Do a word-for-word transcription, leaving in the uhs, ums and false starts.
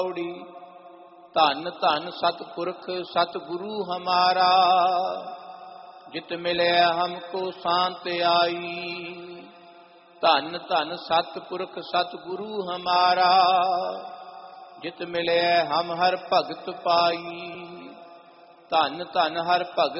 ਧੰਨ ਧੰਨ सतपुरख सतगुरु हमारा, जित मिले हमको शांत आई। धन धन सतपुरख सतगुरु हमारा, जित मिले हम हर भगत पाई। धन धन हर भगत